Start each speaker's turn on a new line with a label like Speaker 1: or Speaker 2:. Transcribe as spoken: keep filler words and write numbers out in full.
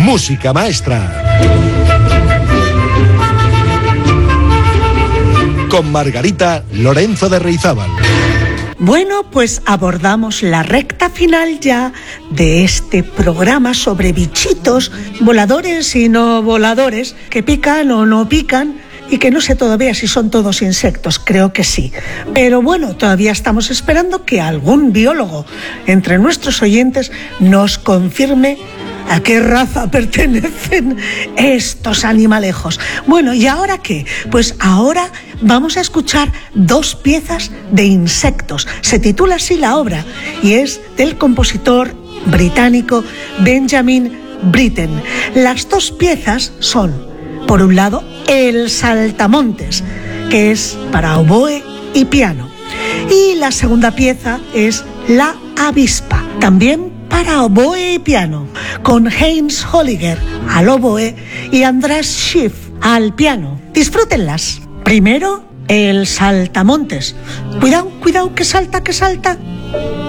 Speaker 1: música maestra. Con Margarita Lorenzo de Reizábal.
Speaker 2: Bueno, pues abordamos la recta final ya de este programa sobre bichitos voladores y no voladores, que pican o no pican, y que no sé todavía si son todos insectos, creo que sí. Pero bueno, todavía estamos esperando que algún biólogo entre nuestros oyentes nos confirme a qué raza pertenecen estos animalejos. Bueno, ¿y ahora qué? Pues ahora vamos a escuchar dos piezas de insectos. Se titula así la obra y es del compositor británico Benjamin Britten. Las dos piezas son, por un lado, El Saltamontes, que es para oboe y piano. Y la segunda pieza es La Avispa, también para oboe y piano, con Heinz Holliger al oboe y András Schiff al piano. Disfrútenlas. Primero, El Saltamontes. Cuidado, cuidado, que salta, que salta.